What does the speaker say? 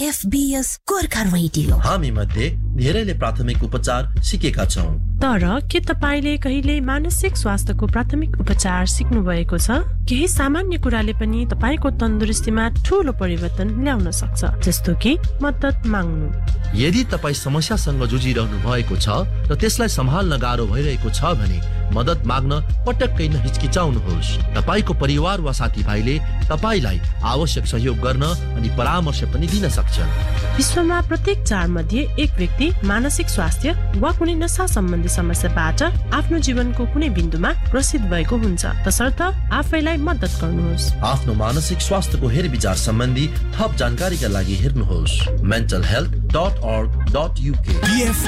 FBS Gorkha radio. हामी मध्ये धेरैले प्राथमिक उपचार सिकेका छौं, तर के तपाईले कहिले मानसिक स्वास्थ्यको प्राथमिक उपचार सिक्नु भएको छ? केही सामान्य कुराले पनि तपाईको तन्दुरुस्तीमा ठूलो परिवर्तन ल्याउन सक्छ, जस्तो कि मद्दत माग्नु। यदि तपाई समस्यासँग जुझिरहनु भएको छ र त्यसलाई सम्हाल्न गाह्रो भइरहेको छ भने मद्दत माग्न पटक्कै नहिचकिचाउनुहोस्। तपाईको परिवार वा साथीभाइले तपाईलाई आवश्यक सहयोग गर्न अनि परामर्श पनि दिन सक्छन्। विश्वमा प्रत्येक 4 मध्ये 1 व्यक्ति मानसिक स्वास्थ्य वा कुनै नशा सम्बन्धी समस्याबाट आफ्नो जीवनको कुनै बिन्दुमा ग्रसित भएको हुन्छ। तसर्थ आफैलाई मद्दत गर्नुहोस्। आफ्नो मानसिक स्वास्थ्यको हेरविचार सम्बन्धी थप जानकारीका लागि हेर्नुहोस् mentalhealth.org.uk।